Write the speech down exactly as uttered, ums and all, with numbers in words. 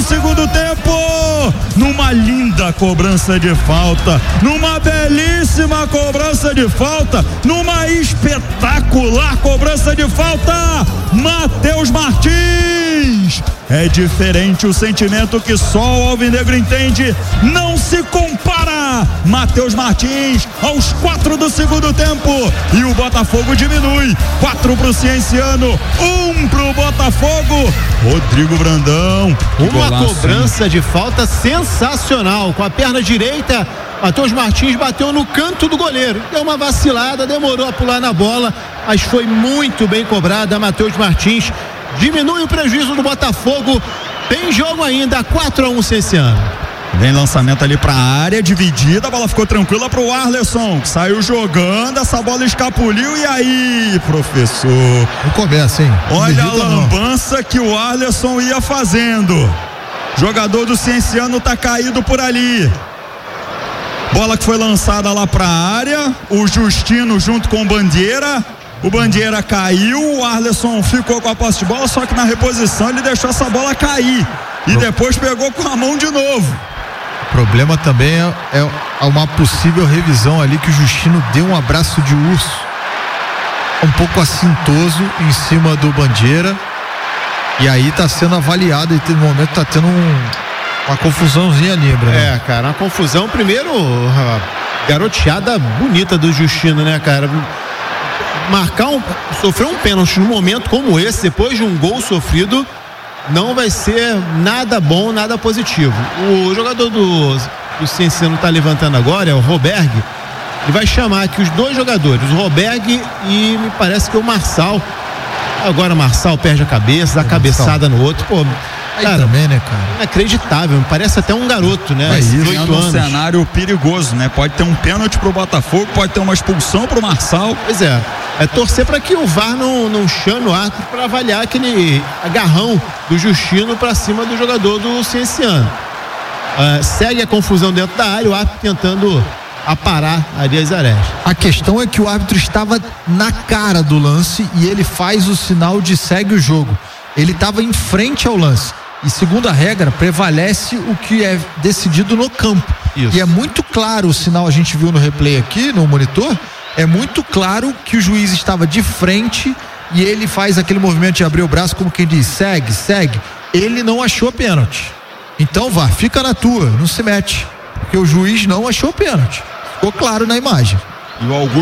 do segundo tempo, numa linda cobrança de falta, numa belíssima cobrança de falta, numa espetacular cobrança de falta, Matheus Martins. É diferente o sentimento que só o alvinegro entende, não se compara. Matheus Martins aos quatro do segundo tempo e o Botafogo diminui, quatro pro Cienciano, um pro Botafogo. Rodrigo Brandão, uma cobrança de falta sensacional, com a perna direita, Matheus Martins bateu no canto do goleiro, deu uma vacilada, demorou a pular na bola, mas foi muito bem cobrada. Matheus Martins diminui o prejuízo do Botafogo, tem jogo ainda, quatro a um Cienciano. Vem lançamento ali pra área, dividida, a bola ficou tranquila pro Arleson, que saiu jogando, essa bola escapuliu, e aí, professor? Não começa, hein? Olha a lambança não. que o Arleson ia fazendo. Jogador do Cienciano tá caído por ali. Bola que foi lançada lá pra área, o Justino junto com o Bandeira. O Bandeira caiu, o Arleson ficou com a posse de bola, só que na reposição ele deixou essa bola cair. E depois pegou com a mão de novo. O problema também é, é uma possível revisão ali, que o Justino deu um abraço de urso um pouco assintoso em cima do Bandeira, e aí tá sendo avaliado, e no momento tá tendo um, uma confusãozinha ali, Bruno. É, cara, uma confusão. Primeiro, garoteada bonita do Justino, né, cara? Marcar um, sofrer um pênalti num momento como esse, depois de um gol sofrido, não vai ser nada bom, nada positivo. O jogador do, do Cienciano tá levantando agora, é o Roberg. Ele vai chamar aqui os dois jogadores, o Roberg e me parece que o Marçal. Agora o Marçal perde a cabeça, dá cabeçada no outro. Pô, aí cara, também, né, cara? Inacreditável, parece até um garoto, né? Mas isso é um cenário perigoso, né? Pode ter um pênalti pro Botafogo, pode ter uma expulsão pro Marçal. Pois é, é torcer para que o V A R não, não chame o árbitro para avaliar aquele agarrão do Justino para cima do jogador do Cienciano. Uh, segue a confusão dentro da área, o árbitro tentando aparar Arias Arestes. A questão é que o árbitro estava na cara do lance e ele faz o sinal de segue o jogo. Ele estava em frente ao lance. E segundo a regra, prevalece o que é decidido no campo. Isso. E é muito claro o sinal, a gente viu no replay aqui, no monitor, é muito claro que o juiz estava de frente e ele faz aquele movimento de abrir o braço como quem diz, segue, segue. Ele não achou pênalti. Então vá, fica na tua, não se mete. Porque o juiz não achou pênalti. Ficou claro na imagem. E o Augusto